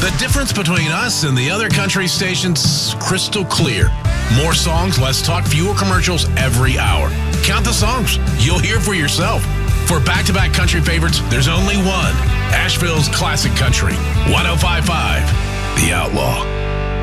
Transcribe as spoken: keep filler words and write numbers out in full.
The difference between us and the other country stations, crystal clear. More songs, less talk, fewer commercials every hour. Count the songs. You'll hear for yourself. For back-to-back country favorites, there's only one. Asheville's Classic Country, one oh five point five, The Outlaw.